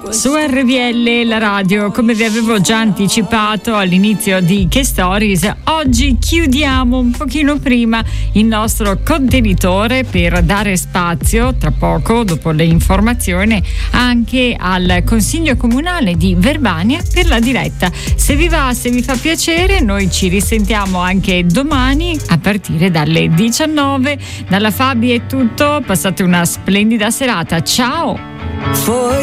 Su RVL, la radio, come vi avevo già anticipato all'inizio di Che Stories, oggi chiudiamo un pochino prima il nostro contenitore per dare spazio, tra poco, dopo le informazioni, anche al Consiglio Comunale di Verbania per la diretta. Se vi va, se vi fa piacere, noi ci risentiamo anche domani a partire dalle 19. Dalla Fabi è tutto, passate una splendida serata, ciao!